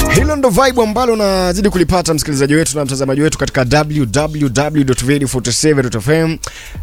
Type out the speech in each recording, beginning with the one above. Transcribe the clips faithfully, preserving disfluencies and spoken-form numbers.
Hilo ndo vibe ambalo nazidi kulipata msikilizaji wetu na mtazamaji wetu katika w w w dot radio forty seven dot f m,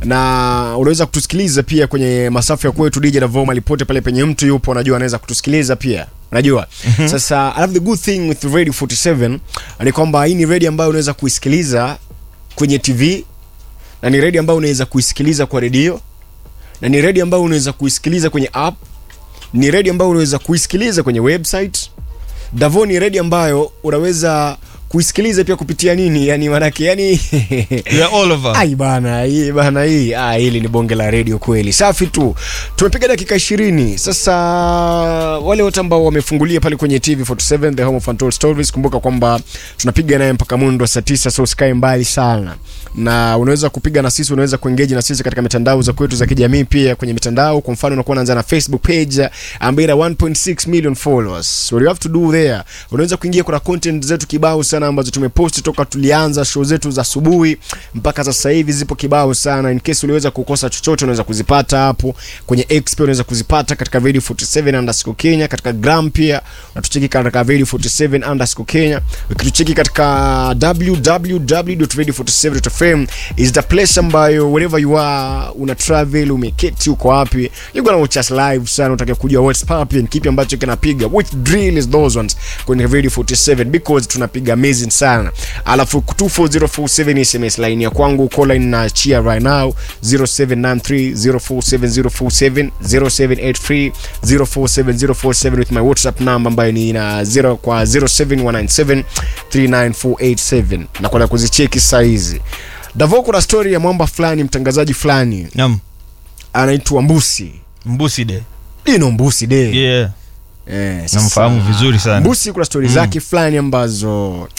na unaweza kutusikiliza pia kwenye masafa ya kwetu D J Davo malipote pale penye mtu yupo, unajua anaweza kutusikiliza pia. Unajua? Mm-hmm. Sasa I have the good thing with Radio forty seven ni kwamba hii ni radio ambayo unaweza kuisikiliza kwenye T V, na ni radio ambayo unaweza kuisikiliza kwa radio, na ni radio ambayo unaweza kuisikiliza kwenye app, ni radio ambayo unaweza kuisikiliza kwenye website. Davo ni radio ambayo unaweza kuisikiliza pia kupitia nini? Yani manake yani yeah, all over. Ai bana, hii bana hii. Ah, hili ni bonge la radio kweli. Safi tu. Tumepiga dakika ishirini. Sasa wale wote ambao wamefungulia pale kwenye T V forty seven The Home of Untold Stories, kumbuka kwamba tunapiga naye mpaka mundo saa tisa, so usikae mbali sana. Na unaweza kupiga na sisi, unaweza kuengage na sisi katika mitandao za kwetu za kijamii pia kwenye mitandao. Kwa mfano unakuwa unaanza na Facebook page ambayo ina one point six million followers. So what you have to do there, unaweza kuingia kuna content zetu kibao sana ambazo tumepost toka tulianza show zetu za asubuhi mpaka sasa hivi, zipo kibao sana. In case uliweza kukosa chochote unaweza kuzipata hapo kwenye X P, unaweza kuzipata katika Radio forty seven underscore Kenya, katika Gram pia unatucheki katika Radio forty seven underscore Kenya, ukitucheki katika w w w dot radio forty seven dot f m is the place ambayo wherever you are, una travel, umeketi uko wapi, you gonna watch us live sana. Unataka kujua what's popping, kipi ambacho kinapiga, which drill is those ones kwenye Radio forty seven, because tunapiga amazing sana. Alafu two four zero four seven S M S line ya kwangu, call line na chia right now zero seven nine three zero four seven zero four seven zero seven eight three zero four seven zero four seven with my WhatsApp number ambayo ni na zero kwa zero seven one nine seven three nine four eight seven, na kwa kuzicheki saizi. Davo, kuna story ya mwamba fulani, mtangazaji fulani. Naam. Anaitwa Mbusi. Mbusi de. Dino Mbusi de. Yeah. Eh, namfahamu vizuri sana. Mbusi kuna story mm. zake fulani ambazo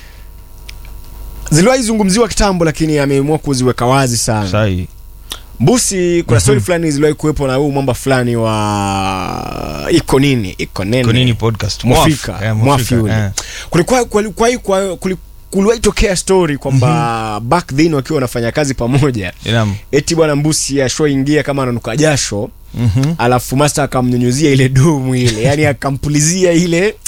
ziliwahi zungumziwa kitambo, lakini ameamua kuziweka wazi sana. Sahi. Mbusi kuna story fulani ziliwahi kuwepo na huyu mwamba fulani wa iko nini? Iko nene. Iko nini podcast? Mwafrika. Yeah, Mwafrika. Yeah. Kulikuwa kulikuwa kuliwahi tokea story kwamba mm-hmm. back then wakiwa wanafanya kazi pamoja. Yeah. Eti bwana Mbusi ya show ingia kama ananuka jasho. Mhm. Alafu master akamnyunyuzia ile domu ile, yani akampulizia ile